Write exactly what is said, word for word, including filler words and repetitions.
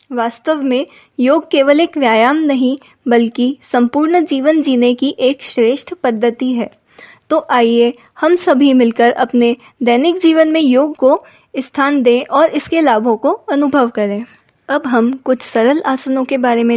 वास्तव में योग केवल एक व्यायाम नहीं बल्कि संपूर्ण जीवन जीने की एक श्रेष्ठ पद्धति है। तो आइए हम सभी मिलकर अपने दैनिक जीवन में योग को स्थान दें और इसके लाभों को अनुभव करें। अब हम कुछ सरल आसनों के बारे में